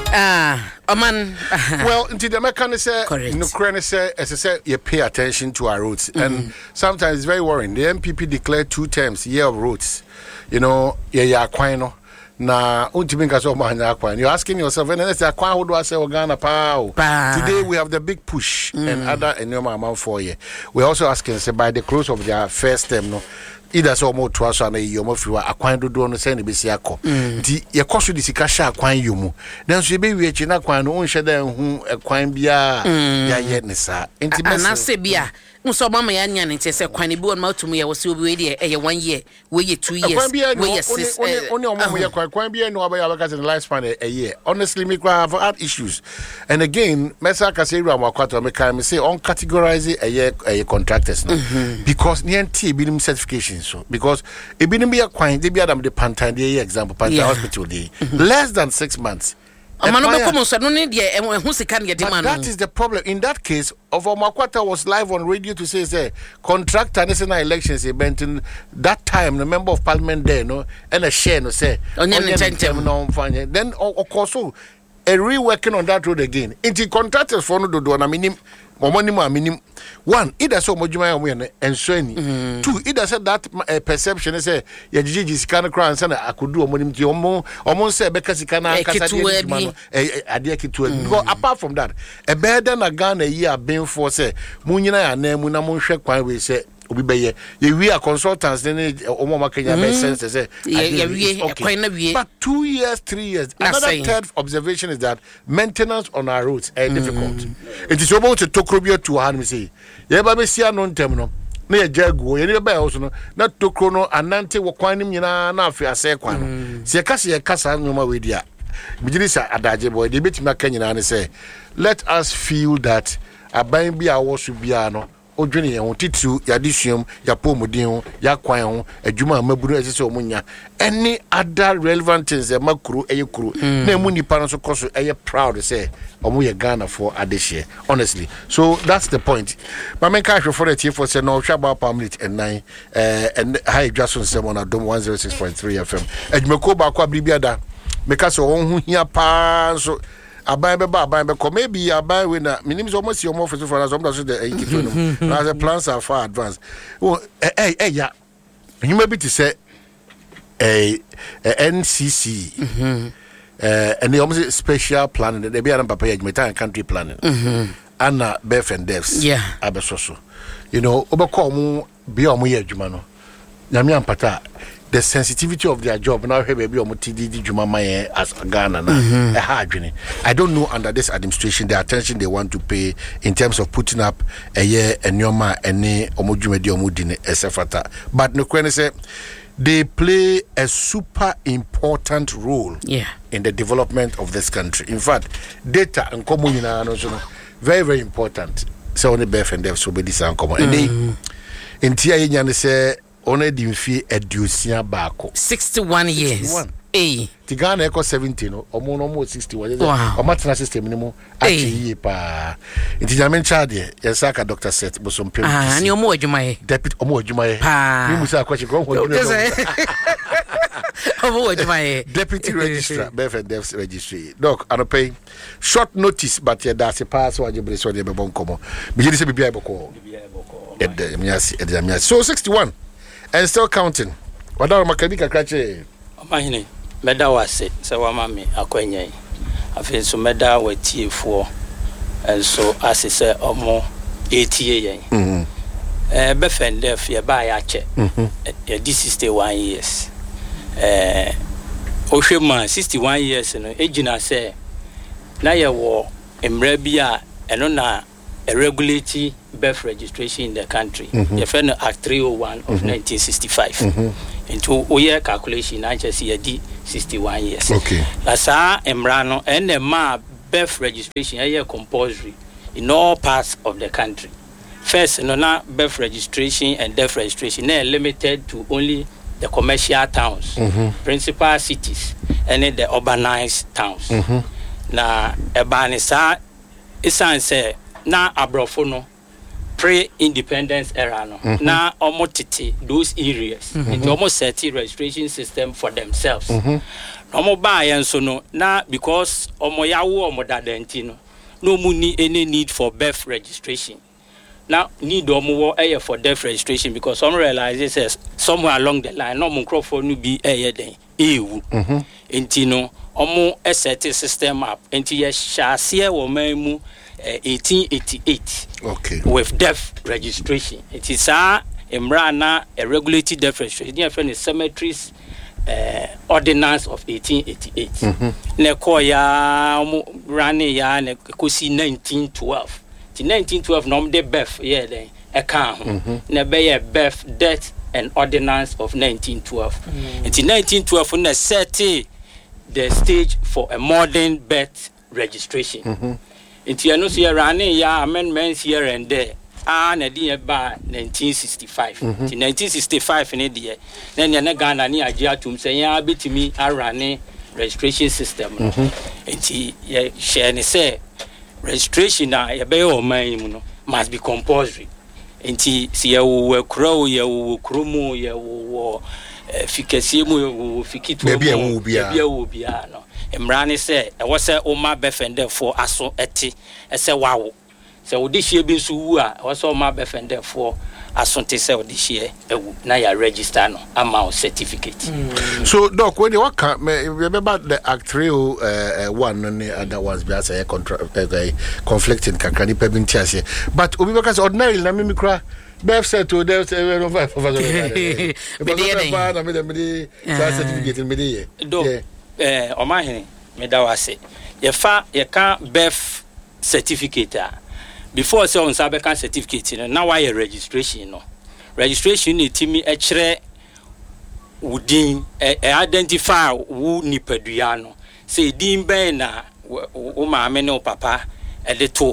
Oman. Well, into the mechanic say, Correct. say, as I said, you pay attention to our roads, and sometimes it's very worrying. The MPP declared 2 terms year of roads. You know, quino. Na untiminga so mahanya kwa. You're asking yourself, and let's say kwa how do I say Ghana pow. Today we have the big push and other enormous amount for you. We're also asking say by the close of their first term, no. Either so more to us on a yomo fiwa akwan do no send bisi akọ nti ye koso di sika sha akwan yomu then so be wi na akwan no unhye da hu akwan bia ya ye ne sa nti na se bia nso mama ya nya ne se kwan bi won ma tumu ye wo se obi we dey 1 year we ye 2 years we ye 6 only omo ye kwan bia no aba ya because in the lifespan a year honestly me have had issues and again mesa ka say ru akwato me kan me say on categorize a contractors no because NT bi nim certification so because e bi nim be kwan dey be adam the pantan dey example pantan hospital dey less than 6 months. That is the problem. In that case, Omakwata was live on radio to say contractor national elections event in that time the member of parliament there no and a share no say then of course so a reworking on that road again. Into contractors for no do na minim minim one either so mojuma and sheni two either said that perception is say ya jiji sikana kra ansa na akudu omonim ti omo say beka sikana kasa ade kitu because apart from that a better na Ghana year been for say munyina ya na mu na monhwe kwan we say obi beye we are consultants then omo makanya make sense say but 2 years 3 years another third observation is that maintenance on our roads are difficult. It is about to tokrobia to hand me say ye ba be sia no ntem no na ye jago ye ne ba also no na tokro no anante wo kwan nim nyina na afi ase kwan no se ye kasa nyoma we dia bijiri sa adaje boy de betima kanyina ne say let us feel that aban bi a wo so bia no odwene ye ho titu ya disuam ya pomodin ho ya kwan ho adwuma maburu ese omunya any other relevant things e makuru eyekuru na emu nipa no so koso eye proud say omu ye Ghana for adehye honestly. So that's the point. But men ka hwe for the chief for say no hwa ba permit and 9 and high Jason Simon Adom 106.3 FM adwumako ba kwa bibia da meka so won hu hia pa so aban be come maybe aban we na minim so almost your more for some that so the as the plans are far advanced. Oh ya you maybe to say a NCC and the almost special planning they be an papa and country planning Anna Beth and Devs abesoso you know obekom be omo ye adwuma no nyame ampata the sensitivity of their job now baby omutidi djuma maye as Ghana na I don't know under this administration the attention they want to pay in terms of putting up a year and nyoma ene omudjumedi omudine esefata but no kwene say they play a super important role in the development of this country. In fact data and communina no very very important so only Beth and Dev so be this and common and they in tia nyane say only the fee educia bako 61 years. Tigana echo 70 no almost 61 o matna system ni mo achi pa intijamen chade yesaka Dr. Set bosom pem ani omo adwumaye deputy omo adwumaye ni musa kwachi go omo adwumaye deputy registrar Befend Devs registry doc anopay short notice but ya da se pass wa jebre so de be bon komo bi se bibia eboko so 61 and still counting. What are Makabika Krache? Mahine, Meda was it, so Mammy, Aquenya. I feel so Meda with T4, and so as I said, or more 80 years. Befend Def, you buy a check. This is the 1 years. Oshima, 61 years, and Agina say, Naya war, Emrebia, and on a regulatory birth registration in the country. The Federal Act 301 of 1965. Into year calculation, I just see a D 61 years. Okay. Lasa Emrano and the birth registration a compulsory in all parts of the country. First, no birth registration and death registration they are limited to only the commercial towns, principal cities, and the urbanized towns. Na ebanisa isan say na abrofono pre-independence era no na omotiti those areas into almost 30 registration system for themselves Omo ba yen so no na because omo yawo omo dadenti no mu ni any need for birth registration. Now need omo wo for death registration because some realizes somewhere along the line no microphone no be den ewu. Enti no omo set system up enti ye shase wo mamu 1888 okay with death registration. It is a regulated death registration. Your friend is cemeteries ordinance of 1888. Ne koya rani ya ne kusi 1912. In 1912 nom de birth then a can ne be birth death and ordinance of 1912. In 1912 when set the stage for a modern birth registration. Into no see running ya amendments here and there. Na di ba 1965. In 1965 in the then ya na Ghana ni agye atum say ya betimi arane registration system. Enti ya share ne say registration na ya be o man mu no must be compulsory. Enti si ya wo kro ya wo kromo ya wo fikasi mu fikitu mu bia no. Emrani say e was say o ma befende for aso eti ese wawo. So this year been so also my befender for asonte say this year na ya register no amount certificate. So doc when you work remember the act 301 and the other ones be as a conflicting kakrani pebinti ase but obi because ordinary na me kra birth set to there 5 of us na me certificate me dey do o ma hen me da wase ye fa ye kan birth certificate before say on Sabekan certificate now why registration no registration ni timi e kire wudin identify wu nipadua no say din ben na o maame ne o papa e de to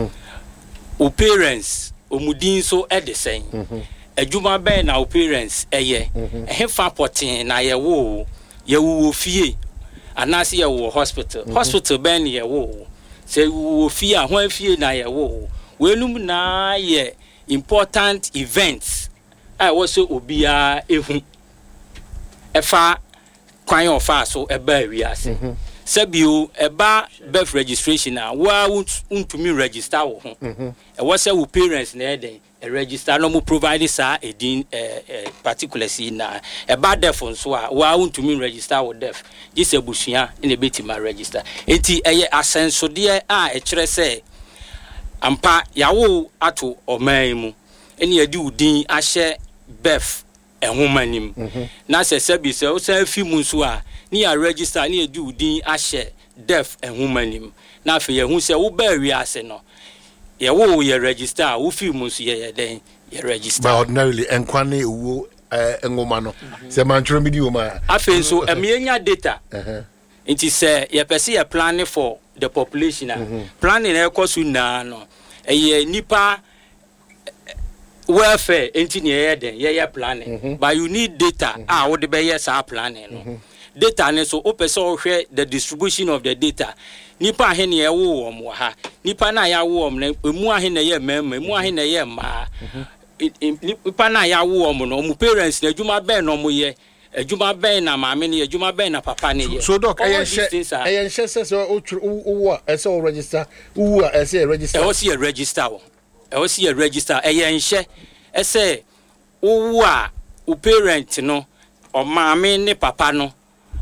o parents o mudin so e de sen adwuma ben na o parents eye hefa potin na ye wo fie anase ye wo hospital ben ye wo say wo fie a ho fie na ye wo wenum na ye important events I also obia ehu efa kwan ofa so eba wiase sabio eba birth registration a wa untumi register wo ho e was say wo parents na eden a register no mo provide sa edin particular si na eba deaf so a wa untumi register wo deaf this ebusua na betima register enti eye asensode a e kire say ampa yawo ato oman mu eni adi udin ahye birth ehomanim na se sabi se o say fi mu so a ni ya register ni adi udin ahye deaf ehomanim na afi ye hu se wo ba wiase no ye wo ye register wo fi mu so ye den ye register but ordinarily enkwane wo engoma no se mantro mi di wo ma afi so emienya data nti se ye pese ye planning for the population planning e kosu na no eye nipa welfare engineer den ye planning but you need data wo de be yes planning no data ne so opese o hwe the distribution of the data nipa ahe ne ye wo wo ha nipa na ya wo na emu ahe na ye mema emu ahe na ye ma nipa na ya wo no mu parents na adwuma ben no mo ye adwuma ben na maame ne adwuma ben na papa ne ye so doc ayen she se wo ese o register wo ese register e o si register wo e o si register ayen she ese wo a o parent no o maame ne papa no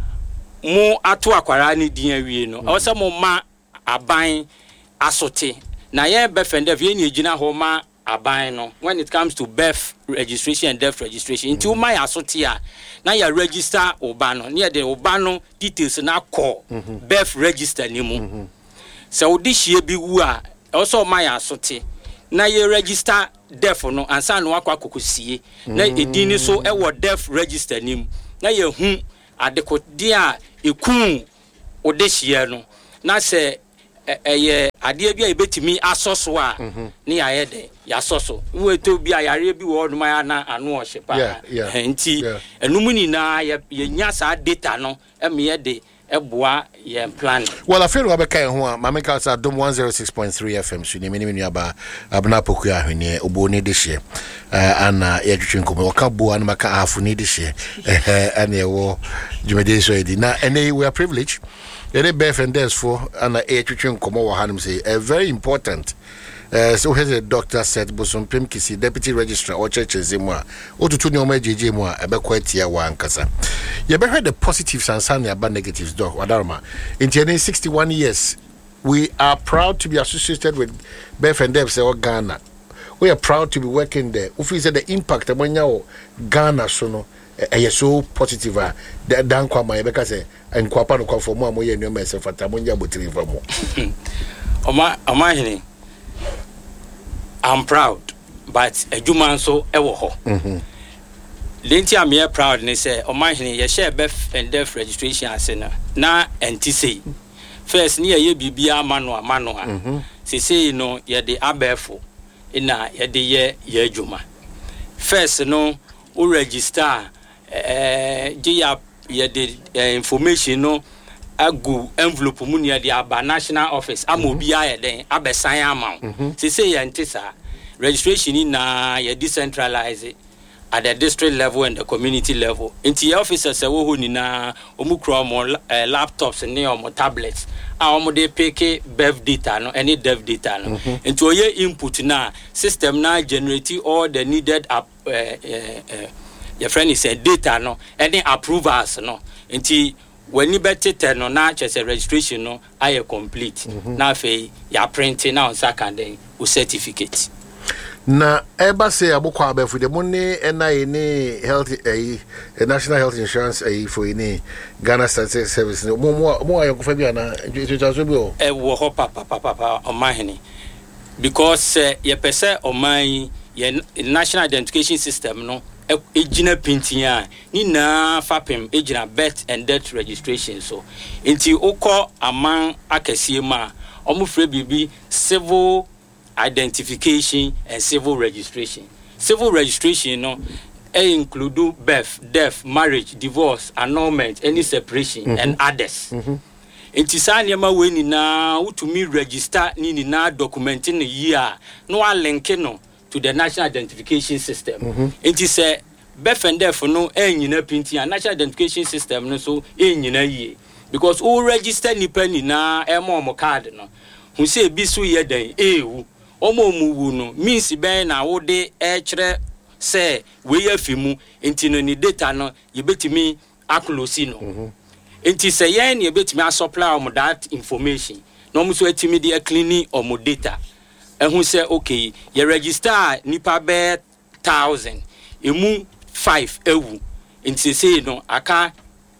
mo ato akwara ne din awie no o se mo ma aban asote na ye befende vie ne gina ho ma aban no when it comes to birth registration and death registration into my asote a na ya register oba no near the oba no details na call birth register ni mu so this year bi wu a also my asote na ye register death no ansa no akwa kokosie na edin so e wo death register ni mu na ye hu adekodi a ekun odehie no na se eye ade bia ebetimi asoso a ne ya yede ya soso we to bia yare bi wo no ma na anu ohye pa enti enum ni na ye nya sa data no eme ye de eboa ye plan. Well, I feel we be ho Mama Kasa Dom 106.3 FM so ni mini aba abna poku ahwene oboni de hye ana ye twetwe nkomo waka bo an maka afu ni de hye ana ye wo jumede so edi na ene we are privileged ene bef and des for ana ye twetwe nkomo wo hanum say very important. So here's a doctor said Bosompim Kisi deputy registrar or churches zimwa otutu ni omajeje mu a ebe kwatia wa ankasa ye be heard the positives and some about negatives doc wadarma in 61 years we are proud to be associated with Bef and Dev say Ghana. We are proud to be working there. If we say the impact among Ghana so no so positive that dan kwa my because and kwapa no kwa for mo amoye no myself atamonya botiri for mo oma hini. I'm proud, but a human so ewo ho. Lenti am here proud ni say omahini ye share Bef and Dev registration asena na NTC. First ni ye bibia mano say no ye de abefo ina ye de ye adwuma. First no o register ye de information no agu envelope mu ne de aba national office amobi aye den abesan amount say yentisa registration na ye decentralize at the district level and the community level into officers e wo ho ni na omukro mo laptops ne o tablets a o mo de pick Bef data no any dev data no into oye input na system na generate all the needed your friend is said data no any approvals no into when you bet it no na chese registration no I complete na fe ya print na on second o certificate na eba say abukwa abefu de money na any health national health insurance for any Ghana Statistics Service mo ayokufa bia na so bi o wo ho papa omahini because ye pese oman ye national identification system no ejina pintia ni na fapem ejina birth and death registration so enti ukọ aman akasie ma omufre bibi civil identification and civil registration. Civil registration no include birth, death, marriage, divorce, annulment, any separation and others. Enti sa niema we ni na utumi register ni na documenting year no a link no to the national identification system. Enti say birth and death no enyina pinti and national identification system no so enyina ye because who register nipa ni na emo card no hu say bi so ye den ewu omo muwu no means ben na wo de kire say we afimu enti no ni data no ye betimi aklosi no enti say yen ye betimi supply om that information no mo so atimi de clean om data ehun say okay ye register nipa be 1000 emu 5 ewu enti say no aka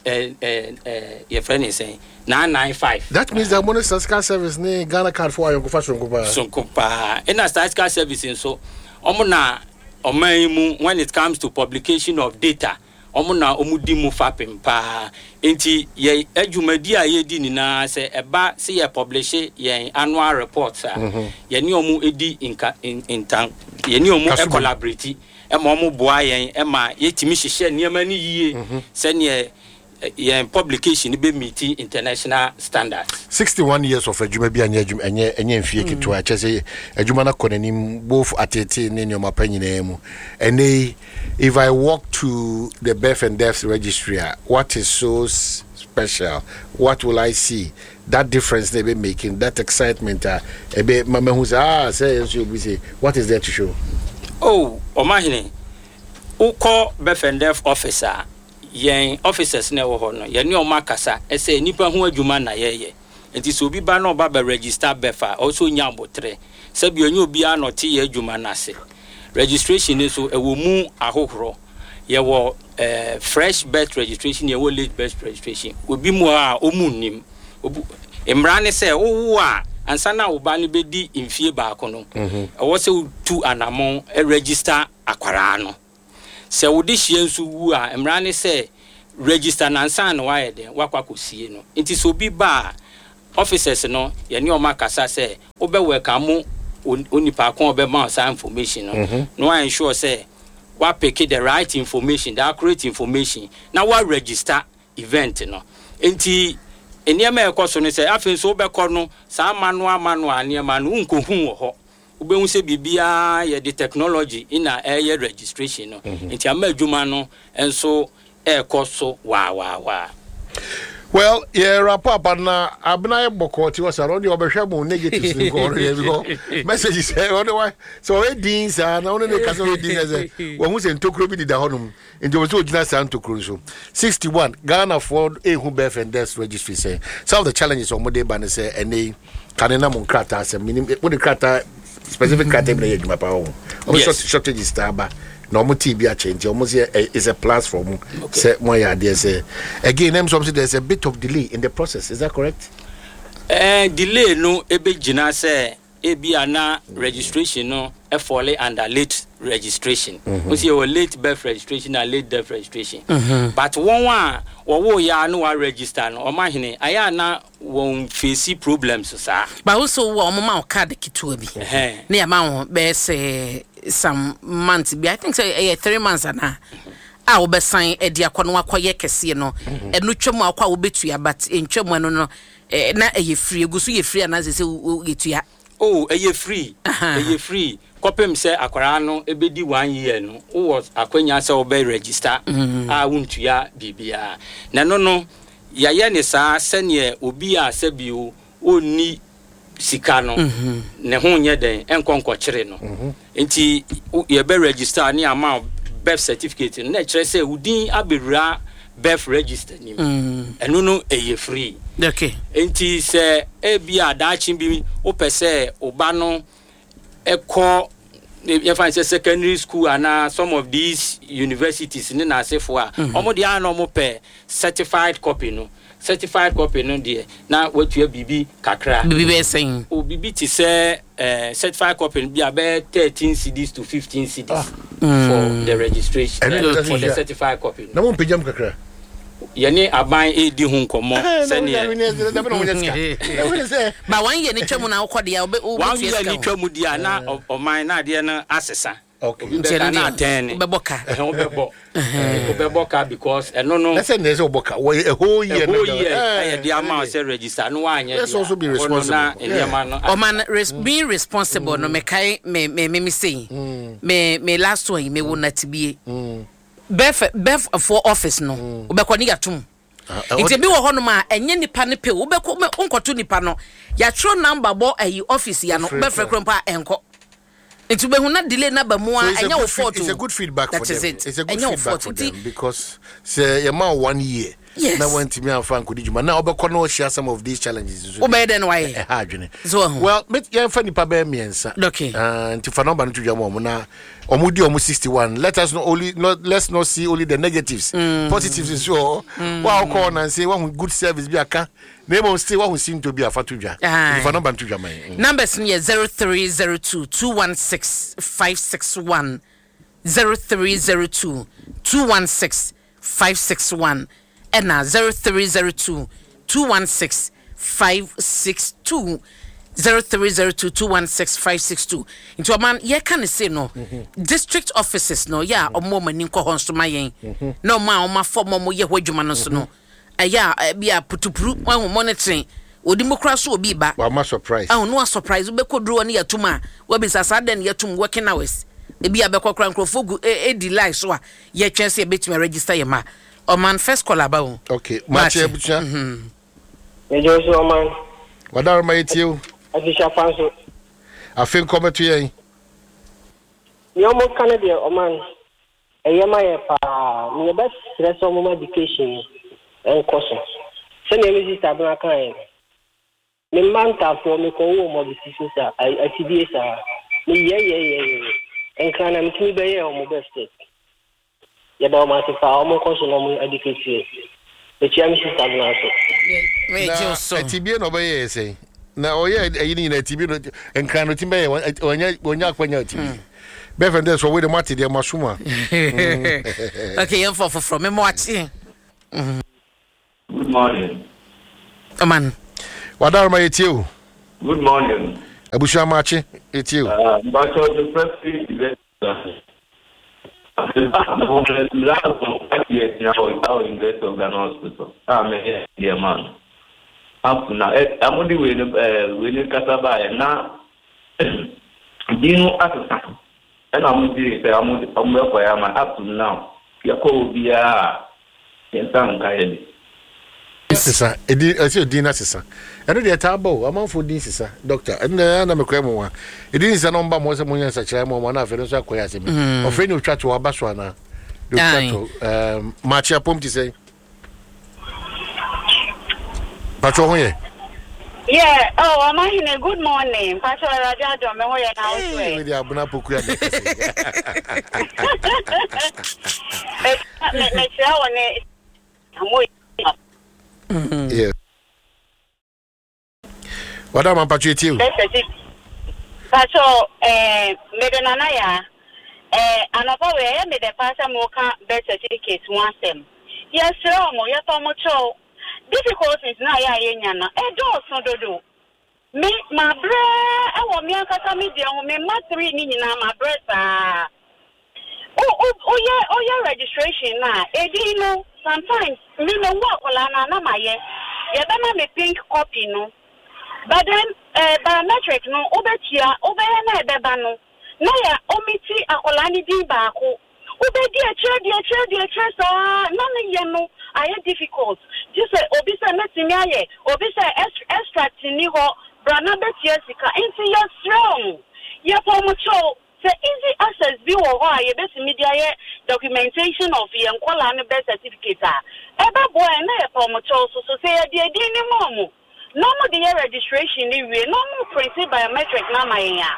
your friend is saying 995. That means that money statistical service ne Ghana card for ayo kufa sonkopa ina statistical service so omuna omaimu when it comes to publication of data omuna omudi mu fapem pa enti ye adwumadi a ye di ni na se eba se ye publish ye annual reports ye ni omu edi intan ye ni omu collaborate e ma omu boa ye e ma ye timi hihye niam ani yie se ne publication be meeting international standards. 61 years of adwuma bi enye mfie keto a chese adwuma na konanim both atete ne nyoma panyina mu ene if I walk to the birth and death registry what is so special, what will I see, that difference they be making, that excitement ebe mama who say you be say what is there to show? Oh omahine uko birth and death officer yen officers na wo ho no ye ne o makasa ese nipa ho adwuma na ye enti so obi ba na oba ba register befa also nya abotre se bi onye obi anote ye adwuma na se registration is so ewo mu ahohoro ye wo fresh birth registration ye wo late birth registration obi mu a omunnim emra ne se wo a ansa na wo ba ne bedi mfie ba akono ewo se tu anamon register akwara no se wodi hie nso wu a emra ne se register nansa na wa ye den wakwakosie no enti so bi ba officers no ye ne o makasa se obe welcome onipa kon obe ma sa information no no I ensure say wa pick the right information, the accurate information na wa register event no enti enema ekoso no say afen so obekọ no sa manu anema no unkohu wo ho ubehu se bibia ye the technology ina air registration no nti ama adwuma no enso ekoso wa well yeah wrap up na abna boko ti was around the obehwemo negatives because messages say otherwise so we din sa na one ne kasa we din say wo hu se ntokro bi di da honum nti wo so gina sa ntokro so 61 Ghana for ehu birth and death registry say some of the challenges on modern ban say ene kanena mon krata say minimum what the krata specific krata be na yeduma pa ho shortage is taba no mo TB a change almost is a platform say mo ya there say again them something there's a bit of delay in the process, is that correct? Delay no ebe gina say ebi ana registration no e fall under late registration. We say late birth registration and late death registration. But one wo ya no wa register no o ma hene aya na won face problems sa. But also wo mama card kitu bi. Na ya ma be say some months bi, I think say 3 months ana. A wo be sign e dia kwa no akoye kese no. Enu twem akwa wo betua but entwem no no na eye free egusu ye free na say yetua. Oh, eye free. Eye free. Kopem say akwara no ebedi 1 year no. Wo was akwanya say obe register a wuntua bibia. Na no ya ye ne sa sene obi a sabio oni sika no ne ho nye den enkonko kire no. Enti ye be register ni ama birth certificate na kire say udin abewura birth register ni enu no eye free. Okay. Enti se ebia daachin bi opese oba no eko you find secondary school and some of these universities in Nasefua omo dia no mo pe certified copy no there na what you bibi kakra bibi saying o bibi ti say certified copy bi about 13 cedis to 15 cedis for the registration for the certified copy na mo pejam kakra yene aban edi hu nkomo sene ba 1 year ni twemu na ukodi ya obe 1 year ni twemu dia na oman na de na asesa okay na 10 obeboka obeboka because eno no let's say there's oboka a whole year the amount say register no anya let's also be responsible oman being responsible no me kai me say me last one me wona tibie Bef for office no ubekọ ni yatum nti bi wo hono ma enye nipa ne pe ubekọ onkoto nipa no ya tro number bo ayi office ya no befre krompa enko nti be hu na delay na ba mu a enye wo photo. It's a good feedback for them. It's a good feedback for them because say your man 1 year na went me and Frank Odijuma na obekọ no share some of these challenges obeden why well met ya fa nipa be miensa okay nti fa number no tudwa mo na omudi omu 61 let us let's not see only the negatives positives is sure wa call and say one good service bi aka na mo stay one seem to be afatudwa fa number no tudwa man numbers ni 0302 216 561 0302 216 561 and 0302 216 562 0302 216 562 into a man ye can say no district offices no ya omo mani nko honso mayen no ma o ma form mo ye hwadwuma no so no aya bia putupuru wan monitoring odimokra so obi ba wa ma surprise no surprise be kodro ne yatuma wa bi sasa den yatum working hours e bia be kokra nkrofogu e delay so a ye twense e betime register ye ma o man first call about okay match ebucha ejo so man wadar ma yetiu afisha fanso afin come to yen yomo Canada o man eyema ye pa me best stress on my education en course se ne mi sister bra kan ye me manta for me ko wo mo bi sister sa atibie sa me ye en kana me timi be ye o mo best ya ba ma se fa o mo course no mo education e chi am sister bra so me just so atibie no be ye say na oye ayini na atibie no en kana timbe ye onya kwanya atibie Befende so we the mati de masuma. Okay, you for from me watching. Good morning. Man. Wadar ma yetiu. Good morning. Abusha machi yetiu. But the first thing up to now. I'm only with Casaba now. Dino Assassin. And I'm up to now. Yako Bia in San Kaeli. Sisa, esi odina sisa. Eno de tabo, amon for din sisa, doctor. Eno na mekwemo wa. Edin sisa number mo se mo yan sa kire mo na afi no so akoya se mi. Ofre ni otwa to abaso ana. Do to match apom ti say. Pacho hoye. Yeah, oh, am I in a good morning? Pacho Raja do me hoye na oswe. We dey abuna poku ya dey say. Me tira woni amoy. Yeah. What am I patriotic you? Pacho, Medanana ya, another way, me the pastor mocha birth certificate one sem. Yes, sir, ya tomocho. Difficulties na ya yenyana. Do do. Me, my bread, I want me a casamidia, me matri nina, my bread. Oh, yeah, registration now. Edino, sometimes, me no work na my ye. Yeah, me pink copy no. But then, biometric no, obetia, obeyana bebano. No, ya, omiti, akolani di bako. Obedi a chair, none yano, I had difficult. Just say, obisa metimiaye, obisa extract in Niho, Branabe Jessica, into your strong. Yeah, Pomocho. So easy access view or why best media documentation of the Ankola and birth certificate. Eba boy na promocho so say the idea no more the registration no more printed biometric na my ya.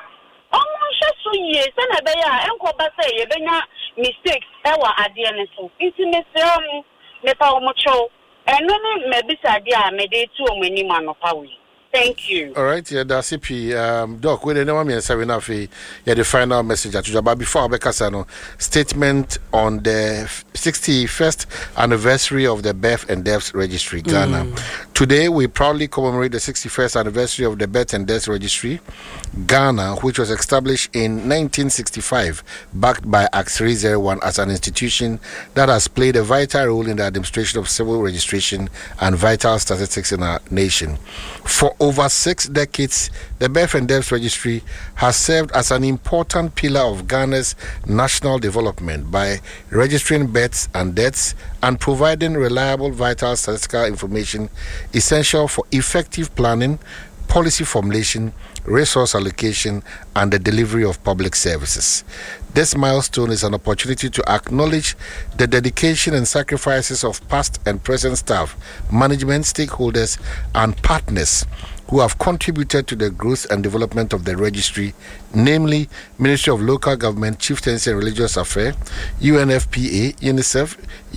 So yes na be ya enko ba say ye benya mistakes ewa ade ne so. Iti mesem me promocho eno ne me bisa dia me dey tu o mani ma no pawi. Thank you. All right, yeah, that's it. Doc, we don't want me to yeah, the final message at you. But before Abekasano, statement on the 61st anniversary of the Birth and Deaths Registry, Ghana. Today, we proudly commemorate the 61st anniversary of the Birth and Deaths Registry, Ghana, which was established in 1965, backed by Act 301 as an institution that has played a vital role in the administration of civil registration and vital statistics in our nation. For over 6 decades, the Birth and Deaths Registry has served as an important pillar of Ghana's national development by registering births and deaths and providing reliable, vital statistical information essential for effective planning, policy formulation, resource allocation, and the delivery of public services. This milestone is an opportunity to acknowledge the dedication and sacrifices of past and present staff, management, stakeholders, and partners who have contributed to the growth and development of the registry, namely Ministry of Local Government, Chieftaincy and Religious Affairs, UNFPA, UNICEF,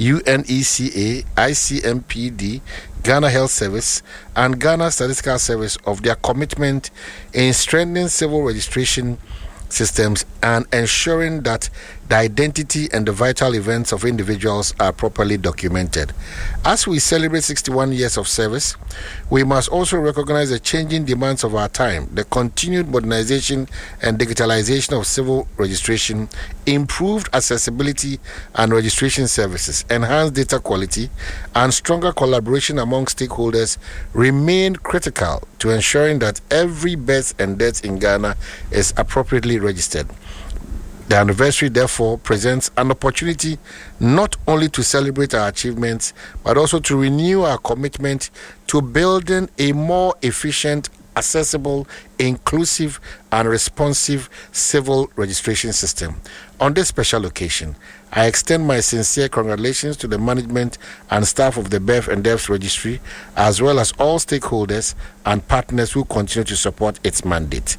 UNECA, ICMPD, Ghana Health Service, and Ghana Statistical Service of their commitment in strengthening civil registration systems and ensuring that the identity and the vital events of individuals are properly documented. As we celebrate 61 years of service, we must also recognize the changing demands of our time, the continued modernization and digitalization of civil registration, improved accessibility and registration services, enhanced data quality, and stronger collaboration among stakeholders remain critical to ensuring that every birth and death in Ghana is appropriately registered. The anniversary, therefore, presents an opportunity not only to celebrate our achievements, but also to renew our commitment to building a more efficient, accessible, inclusive, and responsive civil registration system. On this special occasion, I extend my sincere congratulations to the management and staff of the Birth and Deaths Registry, as well as all stakeholders and partners who continue to support its mandate.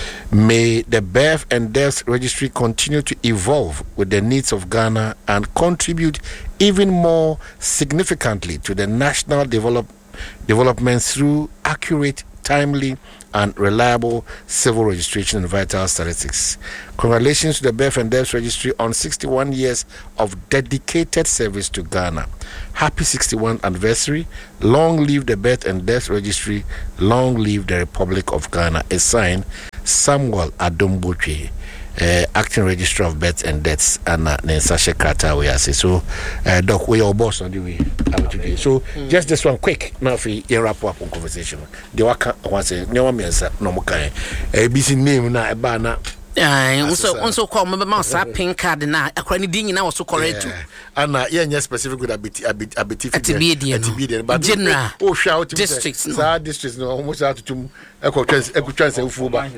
May the Birth and Deaths Registry continue to evolve with the needs of Ghana and contribute even more significantly to the national development through accurate, timely, and reliable civil registration and vital statistics. Congratulations to the Birth and Deaths Registry on 61 years of dedicated service to Ghana. Happy 61st anniversary. Long live the Birth and Deaths Registry. Long live the Republic of Ghana. A sign, Samuel Adombotwe. acting registrar of births and deaths and Sasha Krata we are so doc we are boss on the way so just this one quick now for your wrap up on conversation the waka once no me no mo kan ABC name na e ba na also call me ma sa pink card na akra ni din na was so correct and yeah specific with abiti but general shout districts districts no almost out to equal ufu ba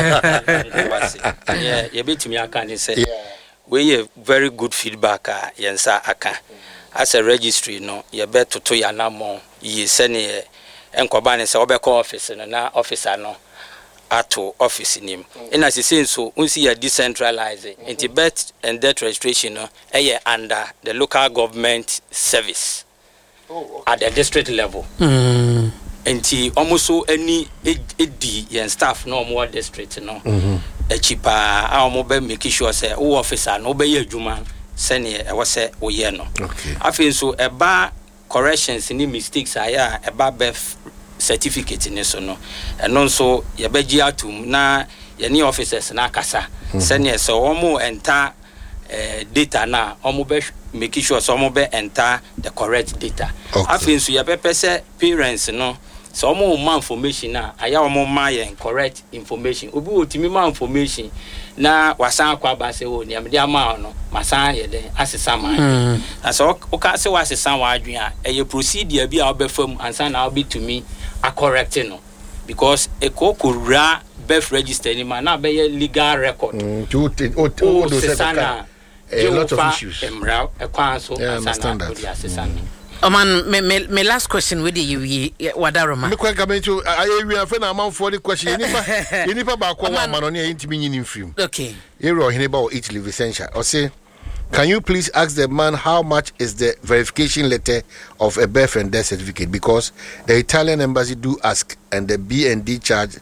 yeah you bet me aka ni say we very good feedback yensa aka as a registry no you bet to ya na mo yi se ne enkoba ne se obekọ office no na officer no ato office nim ina se so unsi ya decentralized into birth and death registration no under the local government service at the district level enti almost any edi yen staff no more district no echipa a omo be make sure say o officer no be adwuma se ne e wose oye no afin so eba corrections ni mistakes aya eba be certificate ni so no eno so ye beji atum na ye ni officers na kasa se ne so omo enter data na omo be make sure so omo be enter the correct data afin so ye be say parents no so omo ma information na aya omo ma ye correct information obi otimi ma information na wasan akwa ba se wo ni amde ama no masan ye den asesa man na so o ka se wasesa wa adwen a eye procedure bi a obefam ansa na obi to me a correct no because e kokura birth register ni man na be legal record to sana a lot of issues emra e kwan so ansa na odi asesa no man me last question with you wadaroma me kwan come to we have na man for the question inipa ba kwa wa man ne intimi nyini mfrim okay ero hineba o each live essential or say can you please ask the man how much is the verification letter of a birth and death certificate because the Italian embassy do ask and the B&D charge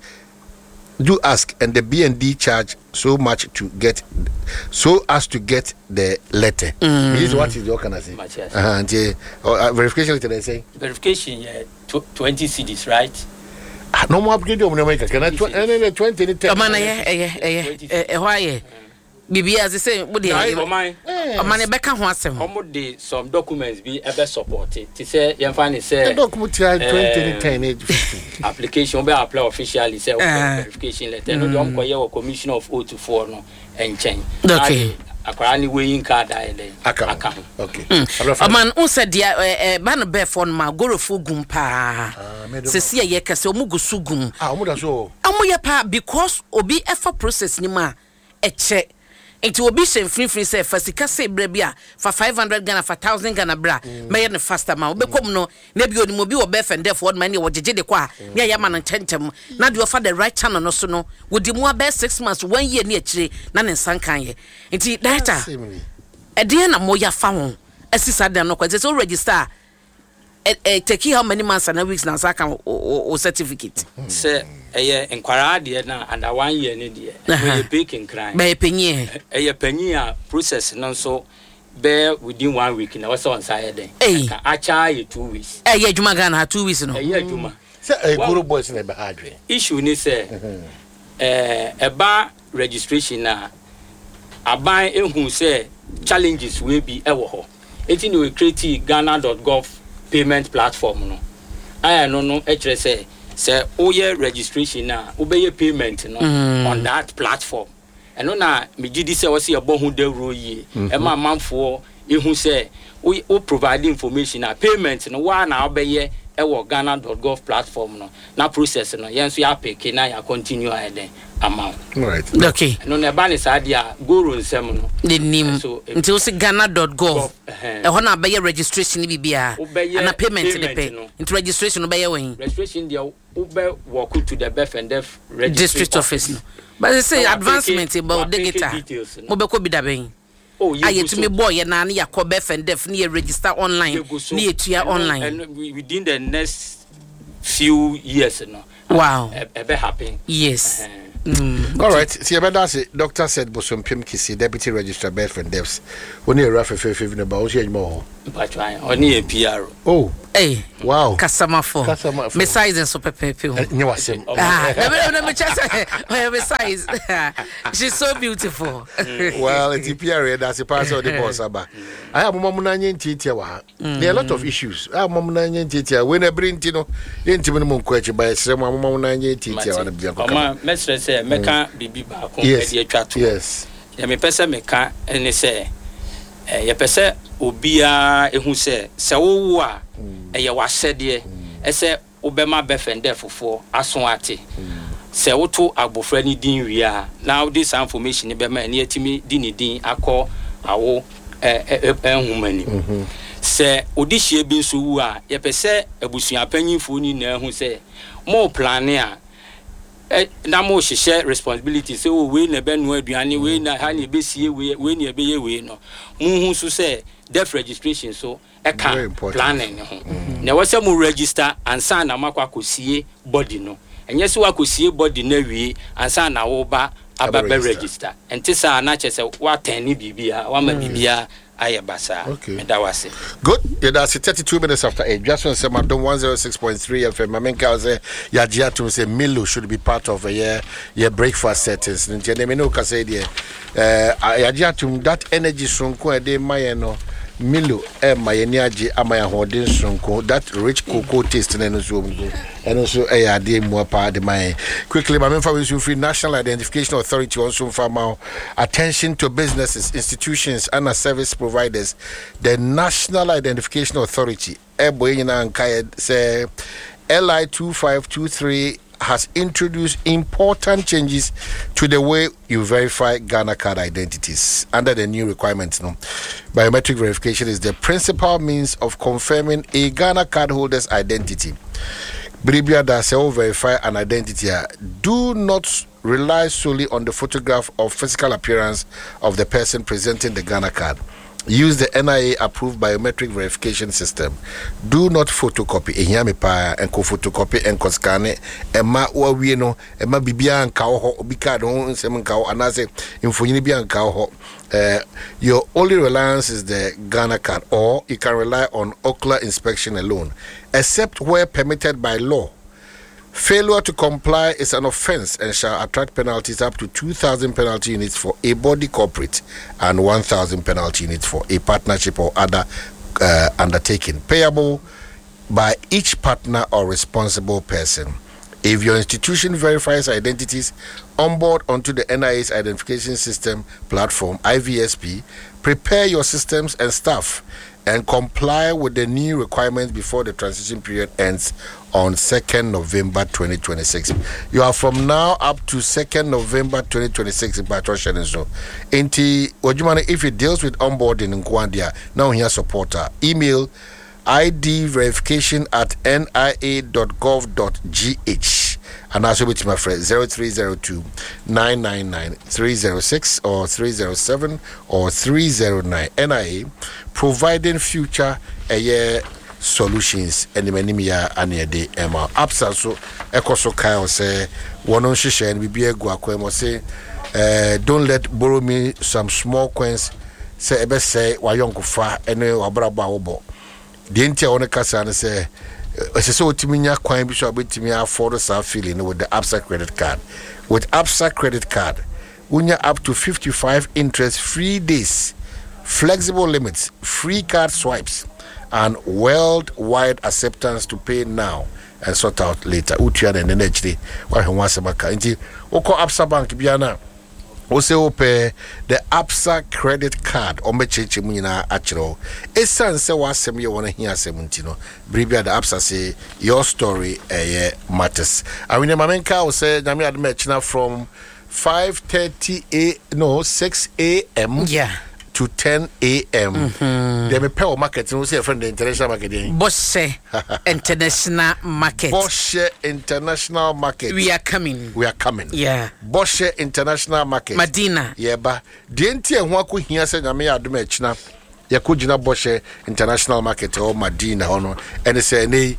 so much to get so as to get the letter. This is what is your can I say? Verification letter they say. Verification 20 cedis, right? No more upgrade on America. Can I 20 why Bibi as I say, would you man Becca Wassam? Almost some documents be ever supported. To say, you find it say, document 2010 application be apply officially, say, verification letter. No, don't call commission of 024 no and change. Okay. Akwani weighing card account. Okay. Man who said the ban bear for ma goro fugum pa. Sesia ye kase omugu sugum. Omuda so. Amoya pa because obi efa process ni ma eche. It will be same free say fasika say brebia for 500 Ghana for 1000 Ghana bra me ne faster ma obekom no na bi oni mo bi obe fende for money wo jeje de kwa na ya ma no tentem na de offer the right channel no so no wodi mu about 6 months 1 year na akire na ne nsankan ye nti data e de na mo ya fa ho asisa de no kwa so register take how many months and weeks na saka o certificate say enkwara de na under 1 year ne de we picking crime be penye penye process no so be within 1 week na was on side den acha ye 2 weeks ye adwuma Ghana 2 weeks no ye adwuma say guru boys na be hardware issue ni say eba registration na aban ehun say challenges we be ewo ho eti ni we create ghana.gov payment platform no I no actually say oye registration na obeye payment no on that platform and no na me gidi say we ebo hu de ro yi e ma manfo ehun say we provide information na payment no wa na obeye ewo ghana.gov platform no na process no yen so ya pick na ya continue ahead amount right okay no na ba ni sadia goro nsem no the name until say ghana.gov e ho na be registration ni bibia and payment ni pay into registration no be when registration dia ube walk to the birth and death district office no but they say advancement about digital mo be ko bi da ben aye to me boy na na yakọ birth and death ni register online ni etua online and within the next few years no wow be happen yes all right see about that doctor said Bosompim Kisi deputy registrar birth and deaths when you refer about you more but why only a PR oh Hey, wow. Customer for me size and super pepe. You was him. Size. She's so beautiful. Well, it's a period that's a part of the boss. I have Mamunanian Titia. There are a lot of issues. I have Mamunanian Titia. When I bring Tino, intimate question by some Mamunanian Titia. Mestre say, Meka Bibi Baco. Yes. Me pesa meka ene say ye pesa obia ehu say se wo a eye wasede e say obema befende fofo aso ate se woto agbofra ni din wi a now this information be ma ne atimi di ni din akọ awo ehumani se odihie bi so wu a ye pesa abusuan panyimfo ni na ehu say mo plan a na mo share responsibility say we na be no aduane we na ha na be sie we na be ye we no mu so say death registration so e can planning ho na we say mo register ansa na makwa kosie body no enye se wa kosie body na wi ansa na wo ba aba be register enti sa na che say wa tan ni bibia wa ma bibia ayabasa that was it. Good. Yeah, that's 32 minutes after 8. Just want to say, Madam 106.3 FM. Mamenka was a Yajia to say Milo should be part of a year breakfast settings. Njenемino ka say there. Yajia to that energy sunko ede mayeno Milo mayeniaji amaya hodin sunko that rich cocoa taste and also ade mo pa de my quickly Mamenfa we free National Identification Authority also farm attention to businesses, institutions and service providers. The National Identification Authority say LI 2523 has introduced important changes to the way you verify Ghana card identities. Under the new requirements, biometric verification is the principal means of confirming a Ghana card holder's identity. Bribia does verify an identity. Do not rely solely on the photograph or physical appearance of the person presenting the Ghana card. Use the NIA approved biometric verification system. Do not photocopy and photocopy and scan it. Emma Wawino, Emma Bibian Cow, Bicado, Semen Cow, and as a Infonibian Cow. Your only reliance is the Ghana card, or you can rely on ocular inspection alone, except where permitted by law. Failure to comply is an offense and shall attract penalties up to 2,000 penalty units for a body corporate and 1,000 penalty units for a partnership or other undertaking, payable by each partner or responsible person. If your institution verifies identities onboard onto the NIA's identification system platform, IVSP, prepare your systems and staff and comply with the new requirements before the transition period ends on 2nd November 2026. You are from now up to 2nd November 2026 in Patrocian. So, if it deals with onboarding in Kwandia, now here supporter, email idverification@nia.gov.gh and also with my friend 0302 999 306 or 307 or 309. NIA providing future a year solutions and many and de Emma Absa so Ecoso Kyle say one on shisha and be a guaquemo say don't let borrow me some small coins say ebe say wa yonko fa ene wabraba obo the entire on casa and say so timinya coin bi so abetimi afford sa feeling with the Absa credit card. With Absa credit card unya up to 55 interest free days, flexible limits, free card swipes, and worldwide acceptance to pay now and sort out later. Utia and energy. Why once a baka? Inti oko Absa Bank biana. Ose ope the Absa credit card. Omecheche muna achiro. Esan se wasem ye wana hiya semuntino. Bribia the Absa say your story matters. Awine mamenka ose nami admechina from 6 a.m. Yeah. to 10 a.m. They may pay market. You say from the international market. Bosche International Market. Bosche International Market. We are coming. Yeah. Bosche International Market. Medina. Yeah, but the entire one could hear say na me adume china. Ya kujina Bosche International Market or Medina ono. And they say ne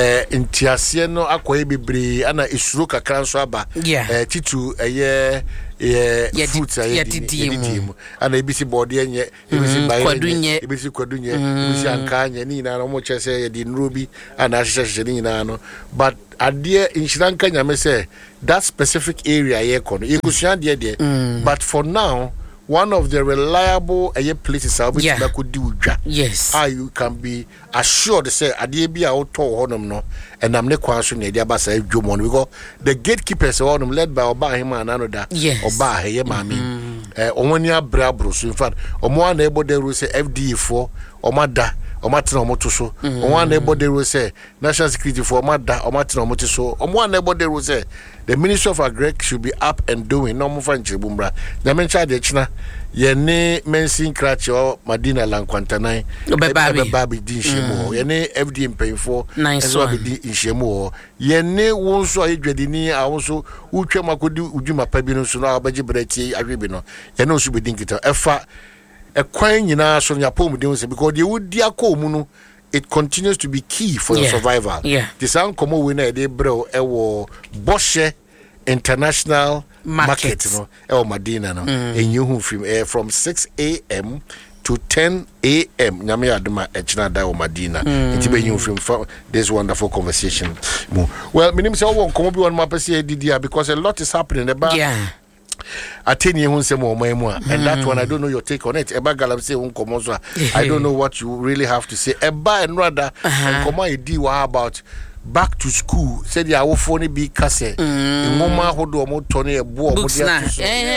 intiasieno akwa bebre ana isuru kakra so aba. Yeah. Titu fruits yedidimu and ebisi body enye ebisi baye ebisi kwadunye ebisi ankanya ni na no mo chese yedi nrubi and asheshe ni na no but adie inshiranka nyame say that specific area ye kono ikusuan de but for now one of the reliable places that could do that. Yes. You can be assured to say adie bi a auto honum no and I'm not quite sure the abasa jumon because the gatekeepers are led by Oba him and another Oba he mami omonia brabros in fact omo na ebo de say FDA for omada omatina omoto so omo na ebo de say national security for omada omatina omoto so omo na ebo de say the Ministry of Agri should be up and doing no mo fan chibumbra na mencha de china ye ne mensin krache o Madina Lankwantanai baby din shemo ye ne FDA mpayfo eso be din shemo ye ne wonso ayedwedi ni awonso utwa makodi udwuma pa bi no so na abaje brati ahwebi no ye ne so be din kita efa ekwan nyina so nya pom din se because the wudi akomu no it continues to be key for your survival. The sound komo we na dey bro ewo Boshe International Market no Madina no and you from 6 a.m. to 10 a.m. Nyame aduma echina da Madina ntibe you from this wonderful conversation. Well, minim say won komo bi won mapese didia because a lot is happening about Ateni hun se mo mamu and that one I don't know your take on it. Eba galam say hun komo so I don't know what you really have to say. Eba and rather komo e di wa about back to school said ya wo phone bi kase ngoma hodo mo tone e bo mo dia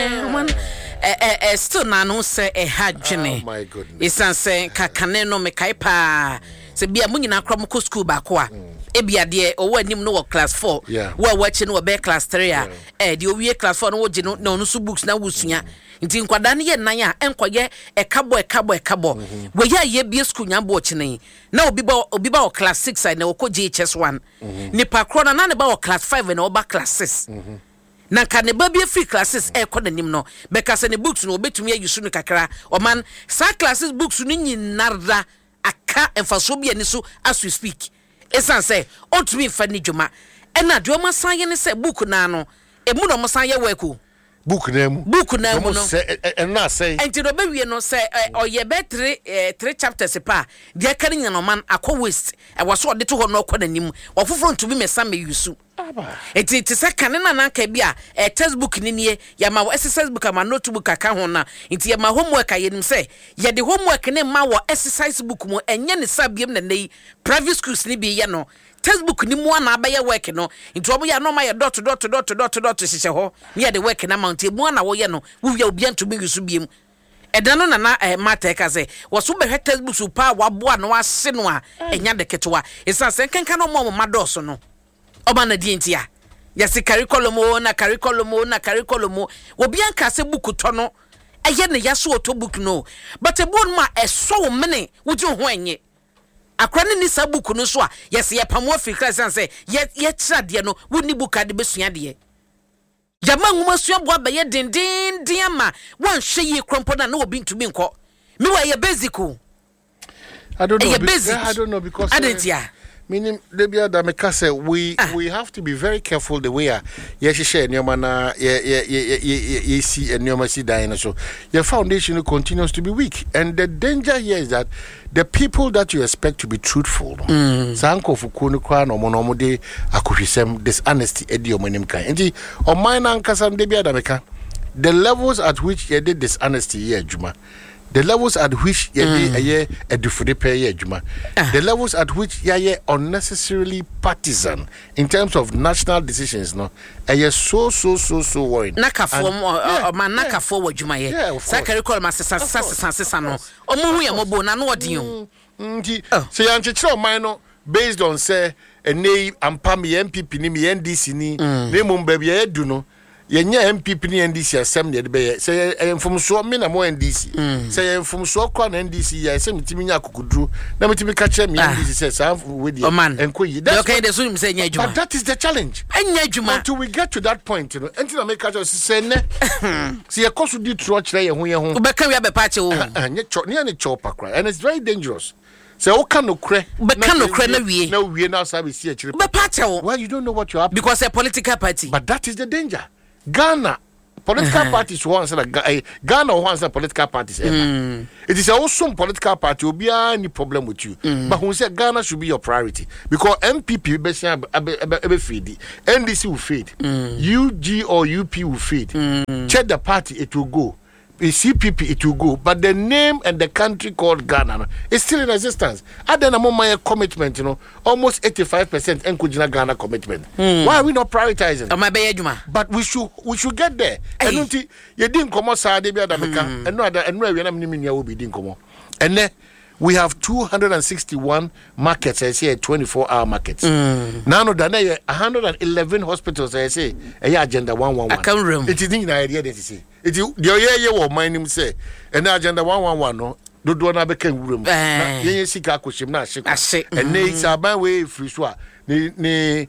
still na no say e hadwene. Oh my goodness. Isan say kakane no me kai pa se bia mo nyina kra mo ko school ba ko a ebia de owo anim no wo class 4 wo wachi no wo be class 3 a de owie class 4 no wo gi no no so books na wusua nti nkwada ne ye nan a enkoye ekabo we ye bia school nya bo chine na obi ba wo class 6 na wo ko GHS 1 ni pa kro na ne ba wo class 5 na wo ba class 6 na ka ne ba bia free classes e ko nanim no be ka se ne books no obetumi ayusu no kakra o man sa classes books no nyinarda aka enfaso bia ni so as we speak esan say on to me fa ni dwuma e na dwuma san ye ne say book na no e mu no mo san ye work book na mu no and na say enti do be wie no say oye be 3 chapters pa dia kan nya no man akọ waste e wo so de to ho no akọ nanim wo foforo nto bi mesa me yusu enti ti se kan na ka bia textbook ni nie ya ma exercise book ama notebook aka ho na enti ya ma homework ayenim say ya de homework ne ma wo exercise book mu enye ne sabiem na nei private schools ni bi ye no textbook ni mu na abaye work no nti obo ya no ma ye dot hyehyɛ ho ne de work na mount mu na wo ye no wo wia obi anto bi yusu biem edano na mata ka say wo so be textbook so pa wa boa no ase no a enya de ketwa isa se kenka no mo ma dɔso no oba na di ntia yesi curriculum obi anka se book to no eye ne yaso to book no but e bon ma eso mene wo ji ho enye akra ne sa book no so a yesi ye pamo fi class and say ye tira de no wo ni book ade besua de jama nguma sua bo abaye den ama wan hwe yi krompo na obi ntumi nko me wa ye basic I don't know because meaning Debia Dameka said we have to be very careful the way share nyomana ye see and nyomasi dying so your foundation continues to be weak and the danger here is that the people that you expect to be truthful sanko fukunu kwa no monomo de akohwesem dishonesty edi omanim kan enti o mine ankasa Debia Dameka the levels at which you did dishonesty here juma the levels at which a different pay juma the levels at which unnecessarily partisan in terms of national decisions no so worrying naka form or man naka forward juma ye sakari call ma sesa no omo hu mo na no odin so yan chichiro man no based on say enei ampa me MPP ni me NDC ni ne mo ba bia edu no yenya MPP ni NDC asem ne de be say enfumso me na mo NDC say enfumso kwa na NDC ya say mitimi nya akukudru na mitimi ka che me NDC say sa we dey enkoyi that's okay the so him say nya adwuma but that is the challenge nya adwuma until we get to that point you know enti na make ka say ne see e koso di tro kire ye ho ubeka wi abepa che wo ne chopa cry and it's very dangerous. So what can no cre? But can no cre na wie? No wie now sabi see But party. Well, you don't know what you are because a political party. But that is the danger. Ghana political parties once like Ghana once political parties. It is also political party will be any problem with you. But who said Ghana should be your priority because MPP be fade, NDC will fade, UG or UP will fade. Check the party, it will go. CPP it will go, but the name and the country called Ghana is still in existence. I don't know my commitment, almost 85% Nkujina Ghana commitment. Why are we not prioritizing? But we should get there. And you didn't come outside the America, and no other, and no will be didn't come. And then we have 261 markets, I say 24-hour markets. Now, no, 111 hospitals, I say, agenda 111. I can't remember. It is in idea that you see. It is the year what my name say, and agenda 111, no, do one other can room. Yes, he can't push him now. And next, our by way, Friswa, the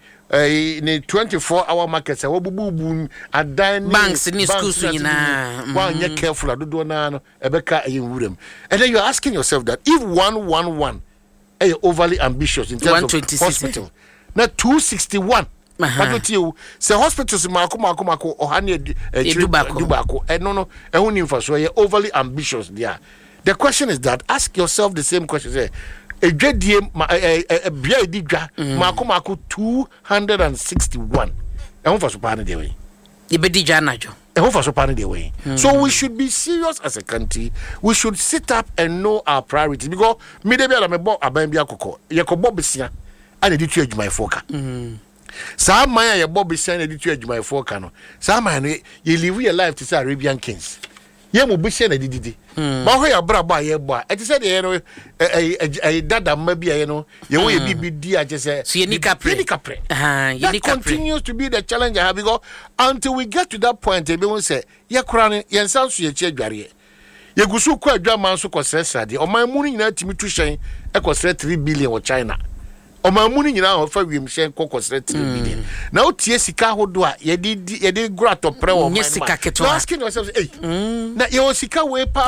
24-hour markets, I boom, a dine banks in schools. One year careful, I do one, a becker in room. And then you're asking yourself that if 111 are overly ambitious in terms of hospital, now 261. But you say hospitals Mako or Hani Dubako, and no, only for so you're overly ambitious there. The question is that ask yourself the same question. Say, a JDM, a BID, Mako 261. And for Supana de way. And for Supana de way. So we should be serious as a country. We should sit up and know our priorities because Midabia Mebo Abambia Coco, Yakobobisia, and the change my forecast. Some man ya Bobby send editor my forecano. Some man you live your life to say Arabian kings. Ye mo be send edidi. But where your braba ye boy. It said a dada maybe you know you will be dear just say Yenikapre. That continues to be the challenge I have because until we get to that point they will say ye crown ye sound to ye chedware. Ye gusu kwa dwaman so kosesa de o man muni nyina timi tu hyen e kosere 3 billion wo China. O man muni nyina o fa wiem hyen kosere 3 billion. Na o tie sika hodo a ye de gura to pre wo man. Asking yourself hey na ye o sika we pa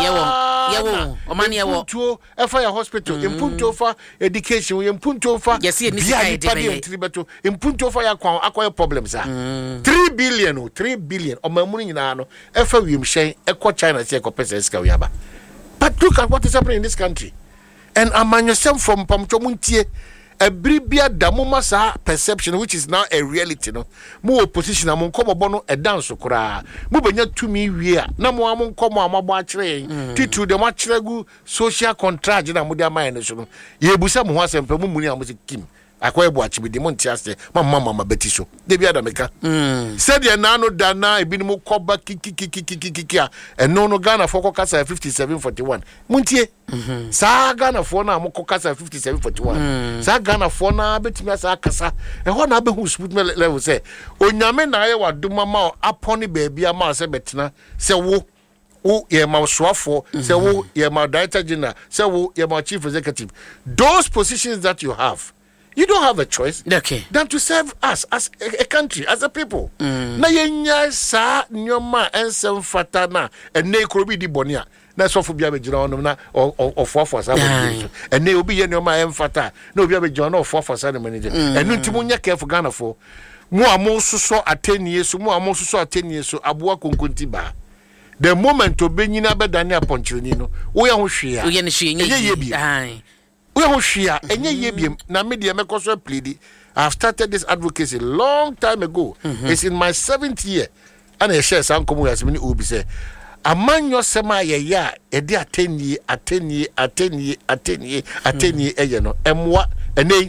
ye o man ye wo to e fa your hospital impunto for education we impunto for yes ye ni sika ye de beto impunto for ya kwa akoy problems a 3 billion o man muni nyina no e fa wiem hyen e ko China se ko pesa sika we aba. But look at what is happening in this country. And among yourself from Pamchomuntie, a bribia damumasa perception, which is now a reality, no more position among Comobono, a dance okra, Mubanya to me, we are no more among Como Amaba train, to the much social contract in Amudia Mination. Yebusa was and Pamumunia was a Kim. I quite watch with the Montiaste, my mamma Betisho, the Biadamica. Said the Nano Dana, a bit more coba kiki, and no Ghana for Cocasa 5741. Muntie, Sagana Fona, Mokocasa 5741. Sagana Fona, Betimasa Casa, and one other who's put me level say, O Yamen, I wa do mamma upon the baby, a mouse, Betina, say, who ye my swafo, say, who ye my director general, say, who ye my chief executive. Those positions that you have. You don't have a choice than to serve us as a country, as a people. Na yenya sa nyoma ensem fatana and ne krobi di bonia. Na so for bia be jira onum na of for sa and ne obi ye nyoma emfata. Na obi be jira of for sa na manager. And no ntimo nya careful Ghana for. Mo amosuso atenie so mo amosuso atenie so aboa konkonti ba. The moment obenyina be dane aponchireni no, wo ya ho hwe a. Wo ye ne hwe ye we are here, and ye na media make us plead. I've started this advocacy a long time ago. It's in my 7th year. And I share some come as many ubi say, a man your sema ya, a dear 10 year, a 10 year, a 10 year, a 10 year, a 10 year, you know, and what a name.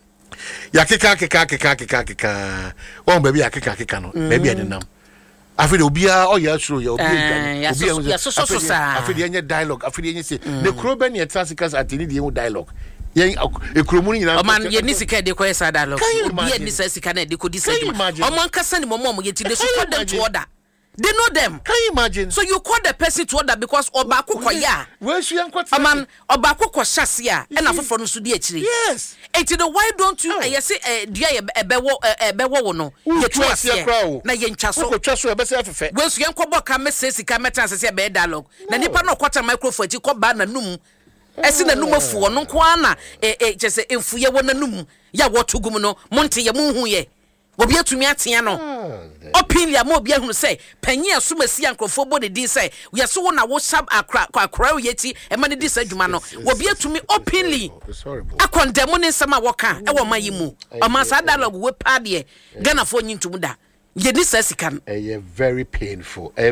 Yakika, one baby, Yakika, maybe I didn't know. I feel Obia, oh, yeah, true. I feel any dialogue. I feel any say the Kroben and Tassicas at any dialogue. A Kromuni, a man, Yenisika, the Quesa dialogue. They could decide. Among Cassan, Momo, yet they support them to order. They know them. Can you imagine? So you call the person to order because Obako Koya. Where's she and a man Obako Koshasia and a for Sudi. Yes. And to the why don't you say, dear Bewo no? You trust your crow. Na yen chasso, trust your best effort. Once young Koboka says he can metas as a bed dialogue. Nanipa no quarter microphone, you call ban a num. As in a number 4, no quana, just a fuya one a num. Ya what to gumuno, Monte Yamu ye. obi atumi atia no openly am obi ahunu say panyi asomasi ankrofo body din say we so na wo sab akra yeti e ma ne dis adwuma no obi atumi openly akondemo ne nsama woka e wo mayimu o ma sa dialogue we pa de Ghana fo nyintum da ye ni sasika very painful